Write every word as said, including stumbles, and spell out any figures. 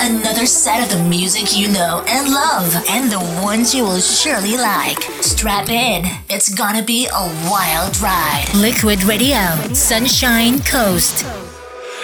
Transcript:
another set of the music you know and love, and the ones you will surely like. Strap in. It's gonna be a wild ride. Liquid Radio, Sunshine Coast.